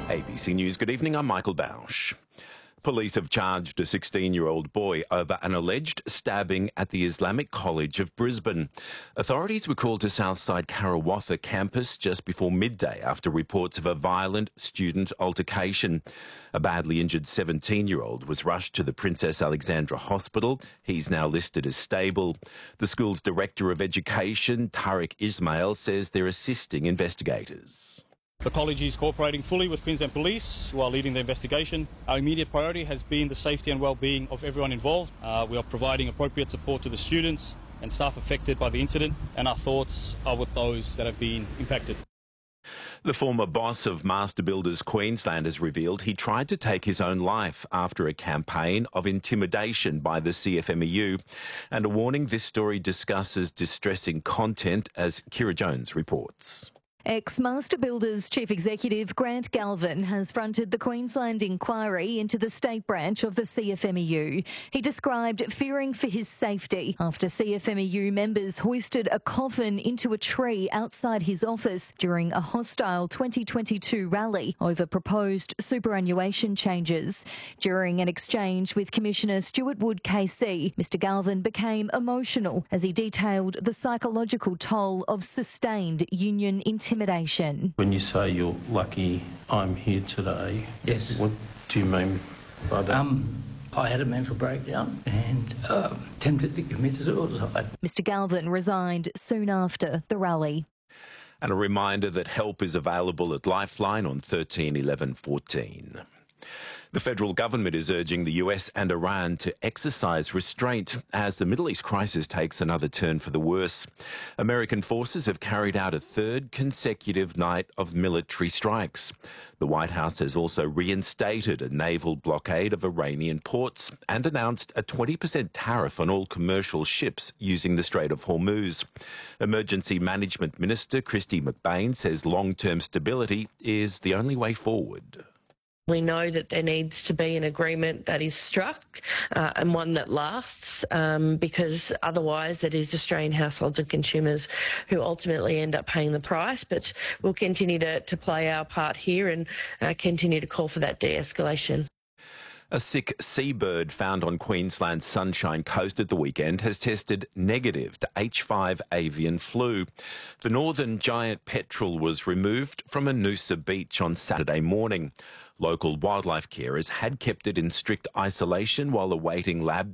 ABC News, good evening, I'm Michael Bausch. Police have charged a 16-year-old boy over an alleged stabbing at the Islamic College of Brisbane. Authorities were called to Southside Karawatha campus just before midday after reports of a violent student altercation. A badly injured 17-year-old was rushed to the Princess Alexandra Hospital. He's now listed as stable. The school's Director of Education, Tariq Ismail, says they're assisting investigators. The college is cooperating fully with Queensland Police while leading the investigation. Our immediate priority has been the safety and well-being of everyone involved. We are providing appropriate support to the students and staff affected by the incident, and our thoughts are with those that have been impacted. The former boss of Master Builders Queensland has revealed he tried to take his own life after a campaign of intimidation by the CFMEU. And a warning, this story discusses distressing content, as Kira Jones reports. Ex-Master Builders Chief Executive Grant Galvin has fronted the Queensland inquiry into the state branch of the CFMEU. He described fearing for his safety after CFMEU members hoisted a coffin into a tree outside his office during a hostile 2022 rally over proposed superannuation changes. During an exchange with Commissioner Stuart Wood KC, Mr Galvin became emotional as he detailed the psychological toll of sustained union intimidation. When you say you're lucky I'm here today, yes, what do you mean by that? I had a mental breakdown and attempted to commit suicide. Mr Galvin resigned soon after the rally. And a reminder that help is available at Lifeline on 13 11 14. The federal government is urging the US and Iran to exercise restraint as the Middle East crisis takes another turn for the worse. American forces have carried out a third consecutive night of military strikes. The White House has also reinstated a naval blockade of Iranian ports and announced a 20% tariff on all commercial ships using the Strait of Hormuz. Emergency Management Minister Kristy McBain says long-term stability is the only way forward. We know that there needs to be an agreement that is struck and one that lasts, because otherwise that is Australian households and consumers who ultimately end up paying the price. But we'll continue to play our part here and continue to call for that de-escalation. A sick seabird found on Queensland's Sunshine Coast at the weekend has tested negative to H5 avian flu. The northern giant petrel was removed from a Noosa beach on Saturday morning. Local wildlife carers had kept it in strict isolation while awaiting lab